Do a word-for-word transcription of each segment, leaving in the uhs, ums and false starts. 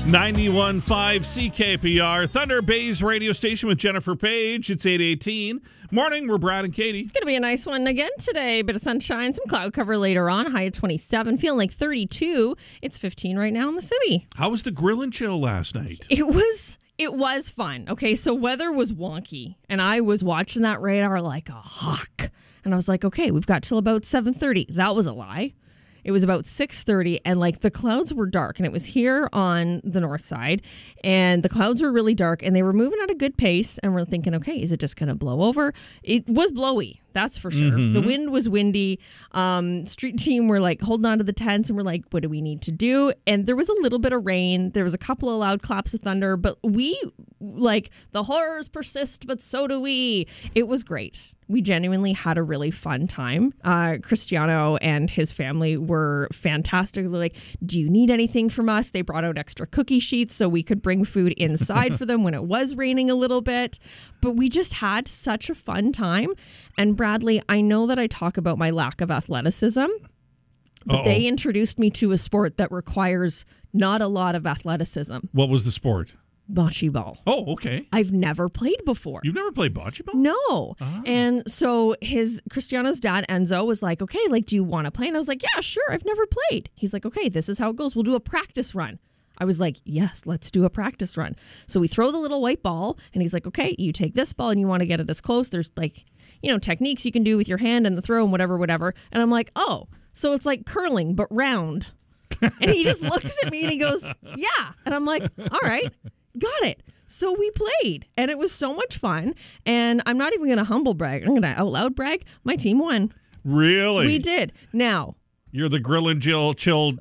ninety-one point five C K P R, Thunder Bay's radio station with Jennifer Page. It's eight eighteen. Morning, we're Brad and Katie. Going to be a nice one again today. Bit of sunshine, some cloud cover later on. High at twenty-seven, feeling like thirty-two. It's fifteen right now in the city. How was the grill and chill last night? It was it was fun. Okay, so weather was wonky, and I was watching that radar like a hawk. And I was like, okay, we've got till about seven thirty. That was a lie. It was about six thirty, and like the clouds were dark, and it was here on the north side, and the clouds were really dark, and they were moving at a good pace, and we're thinking, okay, is it just going to blow over? It was blowy, that's for sure. Mm-hmm. The wind was windy. Um, street team were like holding on to the tents, and we're like, what do we need to do? And there was a little bit of rain. There was a couple of loud claps of thunder, but we, like, the horrors persist, but so do we. It was great. We genuinely had a really fun time. Uh, Cristiano and his family were fantastic. They're like, do you need anything from us? They brought out extra cookie sheets so we could bring food inside for them when it was raining a little bit. But we just had such a fun time. And Bradley, I know that I talk about my lack of athleticism, but Uh-oh. they introduced me to a sport that requires not a lot of athleticism. What was the sport? Bocce ball. Oh, okay. I've never played before. You've never played bocce ball? No. Oh. And so his Cristiano's dad, Enzo, was like, okay, like, do you want to play? And I was like, yeah, sure. I've never played. He's like, okay, this is how it goes. We'll do a practice run. I was like, yes, let's do a practice run. So we throw the little white ball, and he's like, okay, you take this ball and you want to get it as close. There's like, you know, techniques you can do with your hand and the throw and whatever, whatever. And I'm like, oh, so it's like curling, but round. And he just looks at me and he goes, yeah. And I'm like, all right, got it. So we played, and it was so much fun. And I'm not even going to humble brag. I'm going to out loud brag. My team won. Really? We did. Now. You're the grill and chill, chill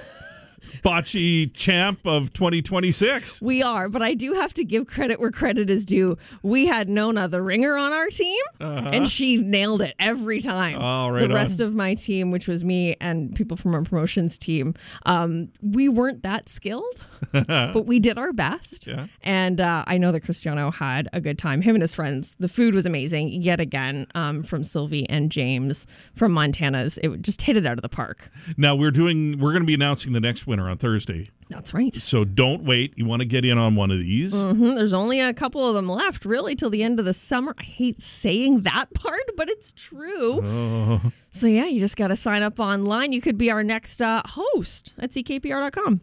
bocce champ of twenty twenty-six. We are, but I do have to give credit where credit is due. We had Nona, the ringer, on our team, uh-huh. and she nailed it every time. Oh, right the rest on. of my team, which was me and people from our promotions team, um, we weren't that skilled, but we did our best. Yeah. And uh, I know that Cristiano had a good time. Him and his friends. The food was amazing, yet again, um, from Sylvie and James from Montana's. It just hit it out of the park. Now, we're doing. We're going to be announcing the next winner on Thursday. That's right. So don't wait. You want to get in on one of these. Mm-hmm. There's only a couple of them left, really, till the end of the summer. I hate saying that part, but it's true. Oh. So, yeah, you just got to sign up online. You could be our next uh, host at C K P R dot com.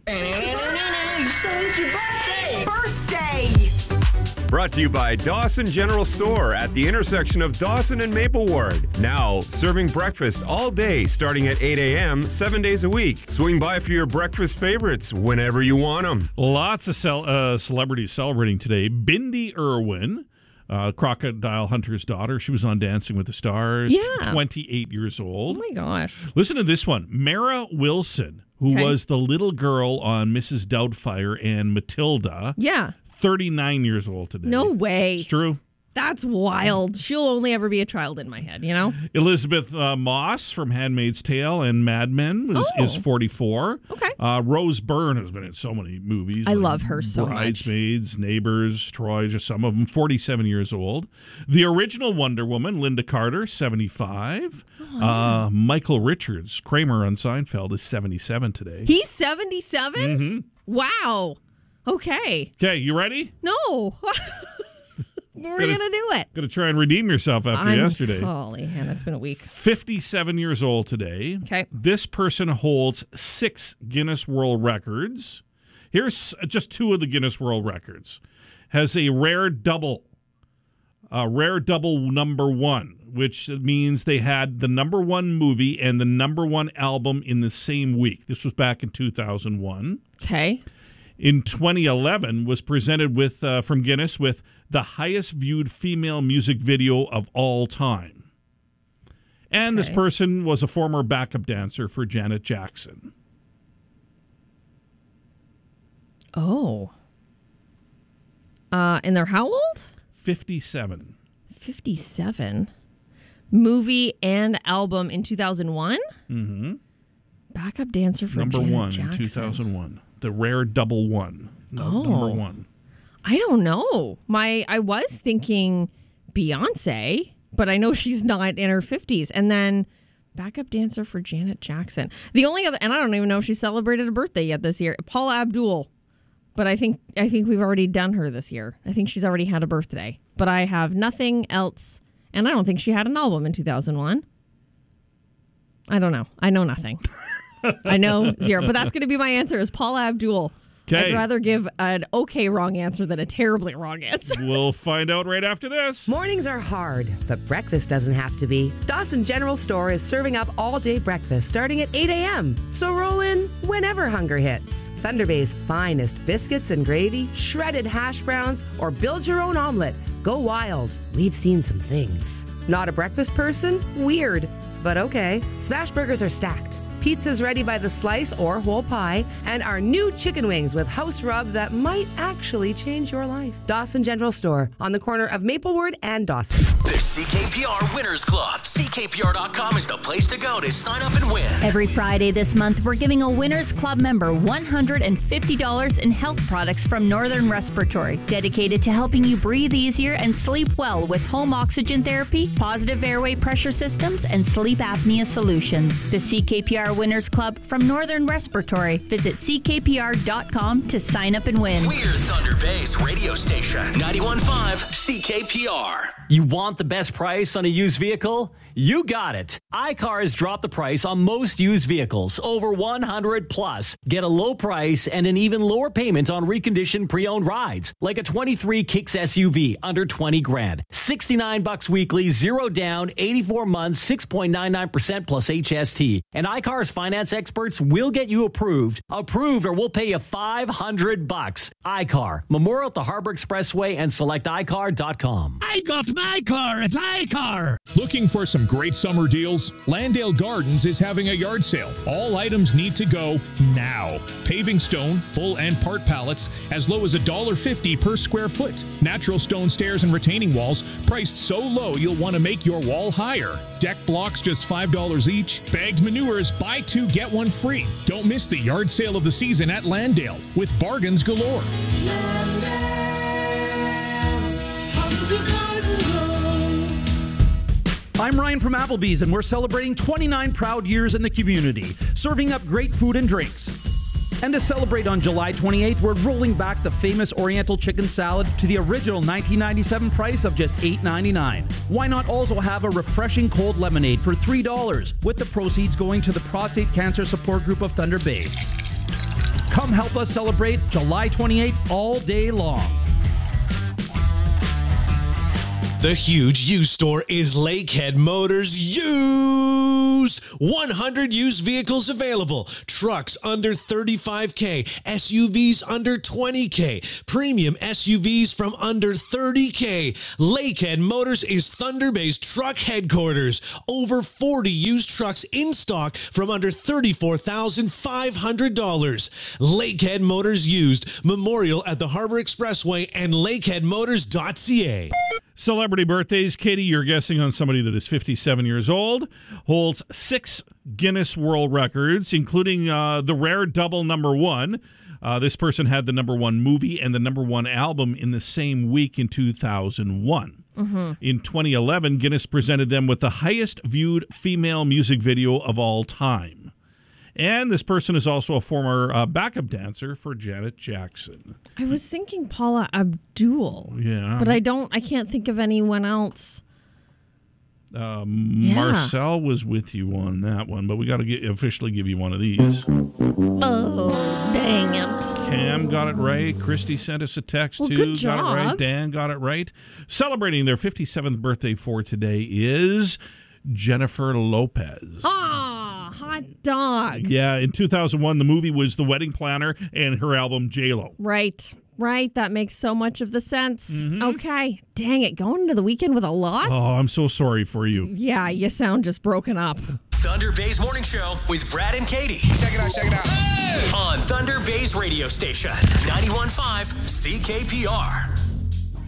You said it's your birthday! Birthday! Brought to you by Dawson General Store at the intersection of Dawson and Maple Ward. Now, serving breakfast all day starting at eight a.m., seven days a week. Swing by for your breakfast favorites whenever you want them. Lots of cel- uh, celebrities celebrating today. Bindi Irwin, uh, Crocodile Hunter's daughter. She was on Dancing with the Stars. Yeah. twenty-eight years old. Oh, my gosh. Listen to this one. Mara Wilson, who Okay. was the little girl on Missus Doubtfire and Matilda. Yeah. thirty-nine years old today. No way. It's true. That's wild. She'll only ever be a child in my head, you know? Elizabeth uh, Moss from Handmaid's Tale and Mad Men is, Oh. is forty-four. Okay. Uh, Rose Byrne has been in so many movies. I like love her so much. Bridesmaids, Neighbors, Troy, just some of them. forty-seven years old. The original Wonder Woman, Linda Carter, seventy-five. Oh. Uh, Michael Richards, Kramer on Seinfeld, is seventy-seven today. He's seventy-seven? Mm-hmm. Wow. Okay. Okay, you ready? No. We're going to do it. Going to try and redeem yourself after I'm, yesterday. Holy Hannah, it's been a week. fifty-seven years old today. Okay. This person holds six Guinness World Records. Here's just two of the Guinness World Records. Has a rare double, a rare double number one, which means they had the number one movie and the number one album in the same week. This was back in two thousand one. Okay. In twenty eleven, was presented with uh, from Guinness with the highest viewed female music video of all time. And Okay. this person was a former backup dancer for Janet Jackson. Oh. Uh, and they're how old? fifty-seven. fifty-seven. Movie and album in two thousand one? Mm-hmm. Backup dancer for Number Janet one Jackson. in two thousand one. The rare double one. No, Oh. Number one. I don't know. My I was thinking Beyonce, but I know she's not in her fifties. And then backup dancer for Janet Jackson. The only other, and I don't even know if she celebrated a birthday yet this year. Paula Abdul. But I think I think we've already done her this year. I think she's already had a birthday. But I have nothing else. And I don't think she had an album in two thousand one. I don't know. I know nothing. I know zero. But that's going to be my answer is Paula Abdul. Okay. I'd rather give an okay wrong answer than a terribly wrong answer. We'll find out right after this. Mornings are hard, but breakfast doesn't have to be. Dawson General Store is serving up all-day breakfast starting at eight a.m. So roll in whenever hunger hits. Thunder Bay's finest biscuits and gravy, shredded hash browns, or build your own omelet. Go wild. We've seen some things. Not a breakfast person? Weird. But okay. Smash burgers are stacked. Pizza's ready by the slice or whole pie, and our new chicken wings with house rub that might actually change your life. Dawson General Store on the corner of Mapleward and Dawson. There's C K P R Winners Club. C K P R dot com is the place to go to sign up and win. Every Friday this month, we're giving a Winners Club member one hundred fifty dollars in health products from Northern Respiratory, dedicated to helping you breathe easier and sleep well with home oxygen therapy, positive airway pressure systems, and sleep apnea solutions. The C K P R Winners Club from Northern Respiratory. Visit C K P R dot com to sign up and win. We're Thunder Bay's radio station, ninety-one point five C K P R. You want the best price on a used vehicle? You got it. iCar has dropped the price on most used vehicles, over one hundred plus. Get a low price and an even lower payment on reconditioned pre-owned rides, like a twenty-three Kicks S U V under twenty grand. sixty-nine bucks weekly, zero down, eighty-four months, six point nine nine percent plus H S T. And iCar's finance experts will get you approved. Approved or we'll pay you five hundred bucks. iCar, Memorial at the Harbor Expressway and select i car dot com. I got my car at iCar. Looking for some great summer deals? Landale Gardens is having a yard sale. All items need to go now. Paving stone, full and part pallets, as low as one dollar fifty per square foot. Natural stone stairs and retaining walls, priced so low you'll want to make your wall higher. Deck blocks just five dollars each. Bagged manures, buy two, get one free. Don't miss the yard sale of the season at Landale with bargains galore. I'm Ryan from Applebee's, and we're celebrating twenty-nine proud years in the community, serving up great food and drinks. And to celebrate on July twenty-eighth, we're rolling back the famous Oriental chicken salad to the original nineteen ninety-seven price of just eight ninety-nine. Why not also have a refreshing cold lemonade for three dollars, with the proceeds going to the Prostate Cancer Support Group of Thunder Bay. Come help us celebrate July twenty-eighth all day long. The huge used store is Lakehead Motors Used. one hundred used vehicles available. Trucks under thirty-five K. S U Vs under twenty K. Premium S U Vs from under thirty K. Lakehead Motors is Thunder Bay's truck headquarters. Over forty used trucks in stock from under thirty-four thousand five hundred dollars. Lakehead Motors Used. Memorial at the Harbor Expressway and lakehead motors dot c a. Celebrity birthdays. Katie, you're guessing on somebody that is fifty-seven years old, holds six Guinness World Records, including uh, the rare double number one. Uh, this person had the number one movie and the number one album in the same week in two thousand one. Mm-hmm. In twenty eleven, Guinness presented them with the highest viewed female music video of all time. And this person is also a former uh, backup dancer for Janet Jackson. I was thinking Paula Abdul. Yeah. But I don't, I can't think of anyone else. Uh, Yeah. Marcel was with you on that one, but we got to officially give you one of these. Oh, dang it. Cam got it right. Christy sent us a text, Well, too. good Got it right. job. Dan got it right. Celebrating their fifty-seventh birthday for today is Jennifer Lopez. Ah, hot dog. Yeah, in two thousand one, the movie was The Wedding Planner and her album J-Lo. Right, right. That makes so much of the sense. Okay. Dang it. Going into the weekend with a loss? Oh, I'm so sorry for you. Yeah, you sound just broken up. Thunder Bay's Morning Show with Brad and Katie. Check it out, check it out. On Thunder Bay's radio station, ninety-one point five C K P R.